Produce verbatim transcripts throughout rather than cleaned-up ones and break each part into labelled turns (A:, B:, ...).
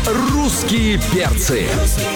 A: Русские перцы.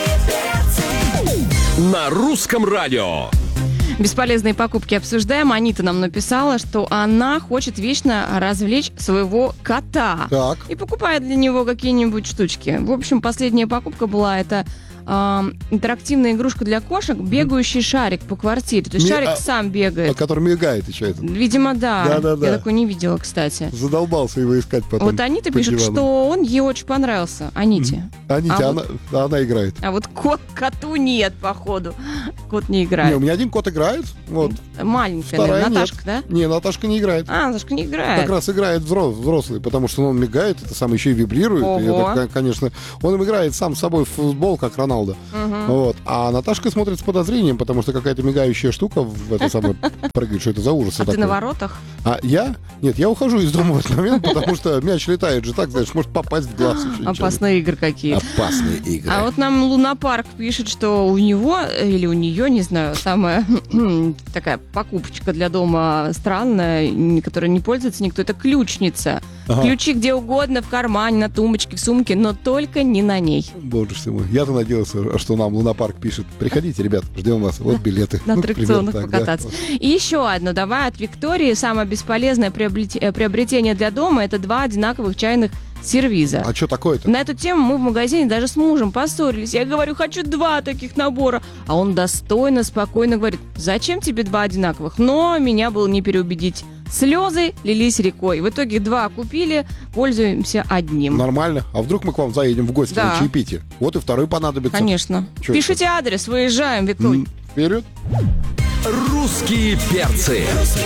A: На русском радио.
B: Бесполезные покупки обсуждаем. Анита нам написала, что она хочет вечно развлечь своего кота.
C: Так.
B: И покупает для него какие-нибудь штучки. В общем, последняя покупка была это... интерактивная игрушка для кошек, бегающий шарик по квартире. То есть
C: Не,
B: шарик
C: а,
B: сам бегает.
C: Который мигает еще это.
B: Видимо, да.
C: Да, да, да.
B: Я такой не видела, кстати.
C: Задолбался его искать потом.
B: Вот Анита пишет, что он ей очень понравился. Аните.
C: Аните,
B: а
C: она,
B: вот,
C: она играет.
B: А вот кот, коту нет, походу. Кот не играет.
C: Не, у меня один кот играет. Вот.
B: Маленькая,
C: Вторая
B: наверное, Наташка,
C: нет.
B: да?
C: Не, Наташка не играет.
B: А, Наташка не играет.
C: Как раз играет взрослый, потому что он мигает, это сам еще и вибрирует. И это, конечно, он им играет сам с собой в футбол, как Роналдо. Угу. Вот. А Наташка смотрит с подозрением, потому что какая-то мигающая штука в это самое прыгает. Что это за ужас?
B: А
C: такой?
B: ты на воротах?
C: А я? Нет, я ухожу из дома в этот момент, потому что мяч летает же так, знаешь, может попасть в глаз.
B: Опасные игры какие.
C: Опасные игры.
B: А вот нам Лунапарк пишет, что у него, или у нее, не знаю, самая такая покупочка для дома странная, которой не пользуется никто, это ключница. Ага. Ключи где угодно, в кармане, на тумбочке, в сумке, но только не на ней.
C: Боже ты мой. Я-то надеялся, что нам Лунапарк пишет. Приходите, ребят, ждем вас. Вот билеты.
B: На аттракционах
C: так,
B: покататься.
C: Да.
B: И еще одно. Давай от Виктории. Самое бесполезное приобретение для дома — это два одинаковых чайных сервиза.
C: А что такое-то?
B: На эту тему мы в магазине даже с мужем поссорились. Я говорю, хочу два таких набора. А он достойно, спокойно говорит, зачем тебе два одинаковых? Но меня было не переубедить. Слезы лились рекой. В итоге два купили, пользуемся одним.
C: Нормально. А вдруг мы к вам заедем в гости
B: да.
C: на чаепитие? Вот и второй понадобится.
B: Конечно. Чё Пишите это? Адрес, выезжаем, Виктория.
C: Вперед.
A: Русские перцы.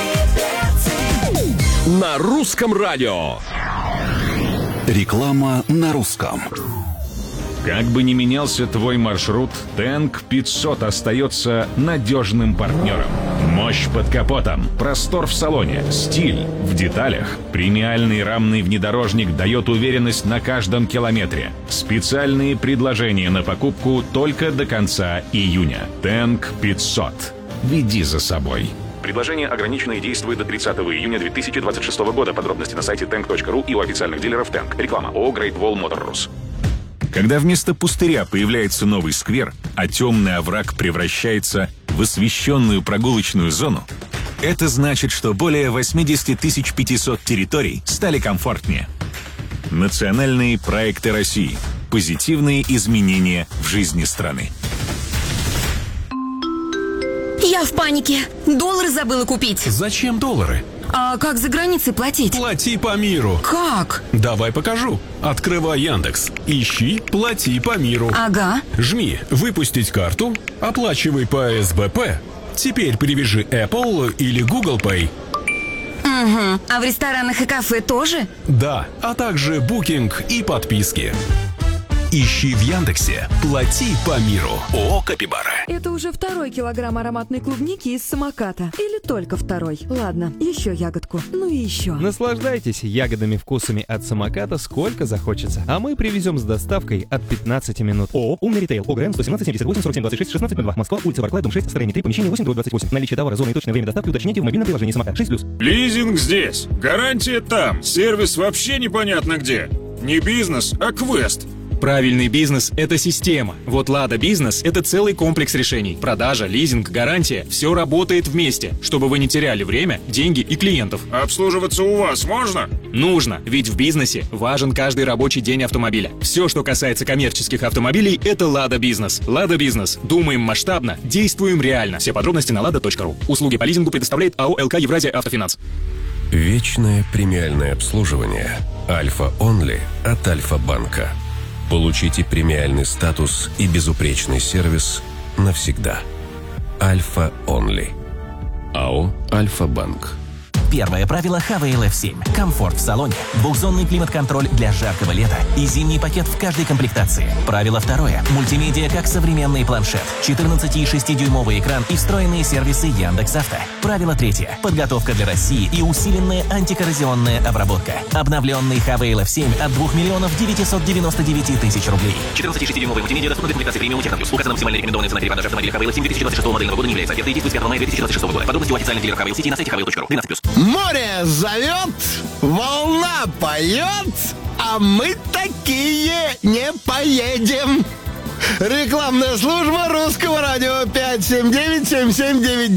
A: На русском радио.
D: Реклама на русском.
E: Как бы ни менялся твой маршрут, Тэнк пятьсот остается надежным партнером. Мощь под капотом, простор в салоне, стиль в деталях. Премиальный рамный внедорожник дает уверенность на каждом километре. Специальные предложения на покупку только до конца июня. Тэнк пятьсот. Веди за собой. Предложение ограничено и действует до тридцатого июня две тысячи двадцать шестого года. Подробности на сайте тэнк точка ру и у официальных дилеров Тэнк. Реклама ООО Great Wall Motorrus. Когда вместо пустыря появляется новый сквер, а темный овраг превращается в освещенную прогулочную зону, это значит, что более восемьдесят тысяч пятьсот территорий стали комфортнее. Национальные проекты России. Позитивные изменения в жизни страны.
F: Я в панике. Доллары забыла купить.
G: Зачем доллары?
F: А как за границей платить?
G: Плати по миру.
F: Как?
G: Давай покажу. Открывай Яндекс. Ищи «Плати по миру».
F: Ага.
G: Жми «Выпустить карту», оплачивай по эс бэ пэ. Теперь привяжи Apple или Google Pay.
F: Угу. А в ресторанах и кафе тоже?
G: Да, а также букинг и подписки. Ищи в Яндексе «Плати по миру». ООО «Капибара».
H: Это уже второй килограмм ароматной клубники из самоката. Или только второй. Ладно, еще ягодку. Ну и еще.
I: Наслаждайтесь ягодными вкусами от самоката сколько захочется. А мы привезем с доставкой от пятнадцати минут. ООО «Умный ритейл». ОГРН сто семнадцать семьдесят восемь сорок семь двадцать шесть шестнадцать два. Москва, улица Барклай, дом шесть, строение три, помещение восемь, двадцать восемь. Наличие товара, зона и точное время доставки уточните в мобильном приложении самокат. шесть плюс.
J: Лизинг здесь. Гарантия там. Сервис вообще непонятно где. Не бизнес, а квест.
K: Правильный бизнес – это система. Вот Лада Бизнес – это целый комплекс решений. Продажа, лизинг, гарантия – все работает вместе, чтобы вы не теряли время, деньги и клиентов.
J: Обслуживаться у вас можно?
K: Нужно, ведь в бизнесе важен каждый рабочий день автомобиля. Все, что касается коммерческих автомобилей – это Лада Бизнес. Лада Бизнес. Думаем масштабно, действуем реально. Все подробности на лада точка ру. Услуги по лизингу предоставляет АО «эл ка Евразия Автофинанс».
L: Вечное премиальное обслуживание Альфа Онли от Альфа-банка. Получите премиальный статус и безупречный сервис навсегда. Альфа Онли. АО «Альфа-банк».
M: Первое правило эйч ви эл эф семь. Комфорт в салоне, двухзонный климат-контроль для жаркого лета и зимний пакет в каждой комплектации. Правило второе. Мультимедиа как современный планшет, четырнадцати и шестидюймовый экран и встроенные сервисы Яндекс.Авто. Правило третье. Подготовка для России и усиленная антикоррозионная обработка. Обновленный эйч ви эл эф семь от двух миллионов девятисот девяноста девяти тысяч рублей.
K: четырнадцати и шестидюймовый мультимедиа доступна для комплектации премиум технологий. Указана максимальная рекомендованная цена передачи автомобиля эйч ви эл эф семь две тысячи двадцать шестого модельного года не является офертой и действует с пятого мая две тысячи двадцать шестого года. Подробности у официальных дилеров эйч ви эл сети на сайте эйч ви эл точка ру. двенадцать плюс.
N: Море зовет, волна поет,
D: а мы такие не поедем. Рекламная служба Русского радио пять семь девять семь семь девять.